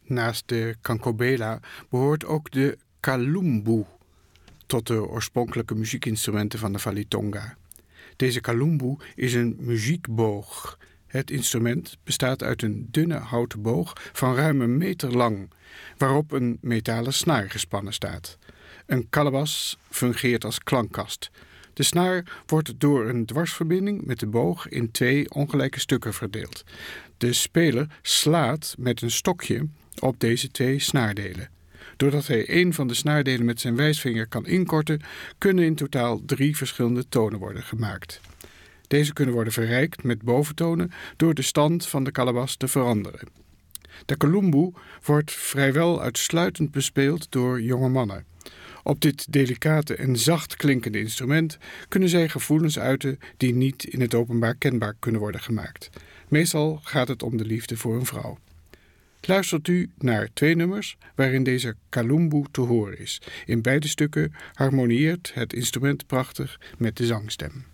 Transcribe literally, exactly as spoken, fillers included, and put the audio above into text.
Naast de kankobela behoort ook de kalumbu tot de oorspronkelijke muziekinstrumenten van de Falitonga. Deze kalumbu is een muziekboog. Het instrument bestaat uit een dunne houten boog van ruim een meter lang, waarop een metalen snaar gespannen staat. Een kalabas fungeert als klankkast. De snaar wordt door een dwarsverbinding met de boog in twee ongelijke stukken verdeeld. De speler slaat met een stokje op deze twee snaardelen. Doordat hij één van de snaardelen met zijn wijsvinger kan inkorten, kunnen in totaal drie verschillende tonen worden gemaakt. Deze kunnen worden verrijkt met boventonen door de stand van de kalabas te veranderen. De kalumbu wordt vrijwel uitsluitend bespeeld door jonge mannen. Op dit delicate en zacht klinkende instrument kunnen zij gevoelens uiten die niet in het openbaar kenbaar kunnen worden gemaakt. Meestal gaat het om de liefde voor een vrouw. Luistert u naar twee nummers waarin deze kalumbu te horen is. In beide stukken harmonieert het instrument prachtig met de zangstem.